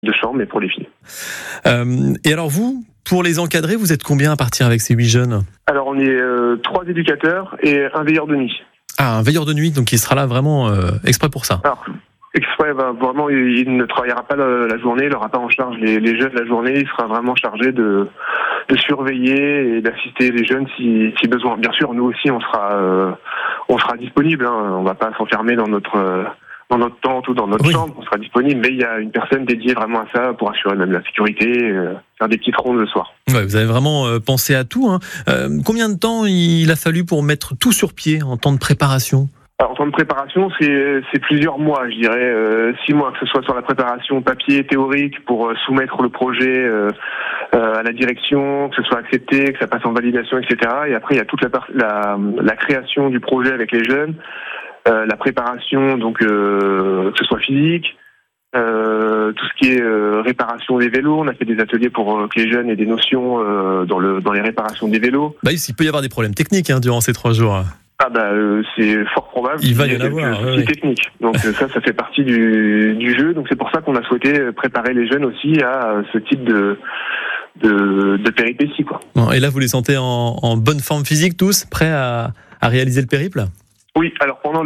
de chambre, mais pour les filles. Et alors vous, pour les encadrer, vous êtes combien à partir avec ces 8 jeunes ? Alors on est 3 éducateurs et un veilleur de nuit. Ah, un veilleur de nuit, donc il sera là vraiment exprès pour ça. Alors, exprès, vraiment, il ne travaillera pas la journée, il n'aura pas en charge les jeunes la journée, il sera vraiment chargé de surveiller et d'assister les jeunes si besoin. Bien sûr, nous aussi, on sera disponible, hein. On ne va pas s'enfermer dans notre tente ou dans notre chambre, on sera disponible, mais il y a une personne dédiée vraiment à ça pour assurer même la sécurité, faire des petites rondes le soir. Ouais, vous avez vraiment pensé à tout, hein. Combien de temps il a fallu pour mettre tout sur pied en temps de préparation ? Alors, en temps de préparation, c'est plusieurs mois, je dirais 6 mois, que ce soit sur la préparation papier théorique pour soumettre le projet à la direction, que ce soit accepté, que ça passe en validation, etc. Et après, il y a toute la création du projet avec les jeunes, la préparation, donc que ce soit physique, tout ce qui est réparation des vélos. On a fait des ateliers pour que les jeunes aient des notions dans les réparations des vélos. Bah, il peut y avoir des problèmes techniques durant ces 3 jours. C'est fort probable. Il va y en avoir. Soucis techniques. Donc ça fait partie du jeu. Donc c'est pour ça qu'on a souhaité préparer les jeunes aussi à ce type de péripéties, quoi. Bon, et là, vous les sentez en bonne forme physique tous, prêts à réaliser le périple ? Oui. Alors pendant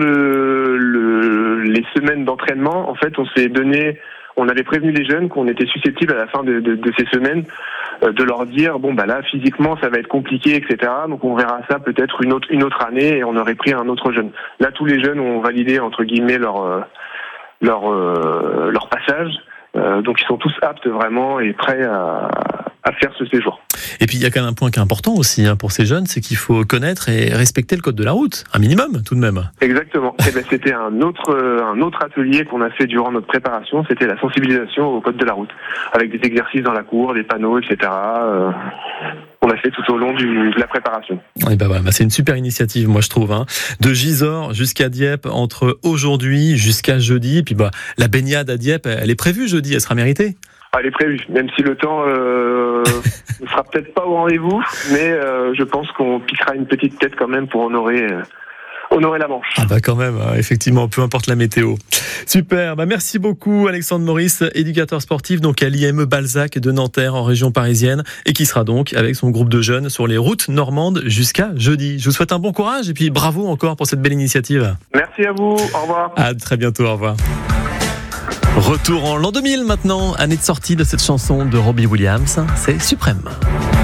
les semaines d'entraînement, en fait, on avait prévenu les jeunes qu'on était susceptibles à la fin de ces semaines de leur dire là physiquement ça va être compliqué, etc. Donc on verra ça peut-être une autre année et on aurait pris un autre jeune. Là tous les jeunes ont validé entre guillemets leur passage, donc ils sont tous aptes vraiment et prêts à faire ce séjour. Et puis il y a quand même un point qui est important aussi pour ces jeunes, c'est qu'il faut connaître et respecter le code de la route, un minimum tout de même. Exactement. C'était un autre atelier qu'on a fait durant notre préparation, c'était la sensibilisation au code de la route, avec des exercices dans la cour, des panneaux, etc. On a fait tout au long de la préparation. Et c'est une super initiative, moi je trouve. De Gisors jusqu'à Dieppe, entre aujourd'hui jusqu'à jeudi. Et puis la baignade à Dieppe, elle est prévue jeudi, elle sera méritée. Elle est prévue, même si le temps ne sera peut-être pas au rendez-vous, mais je pense qu'on piquera une petite tête quand même pour honorer la Manche. Quand même, effectivement, peu importe la météo. Super, merci beaucoup Alexandre Maurice, éducateur sportif donc à l'IME Balzac de Nanterre en région parisienne et qui sera donc avec son groupe de jeunes sur les routes normandes jusqu'à jeudi. Je vous souhaite un bon courage et puis bravo encore pour cette belle initiative. Merci à vous, au revoir. À très bientôt, au revoir. Retour en l'an 2000 maintenant, année de sortie de cette chanson de Robbie Williams, c'est Suprême.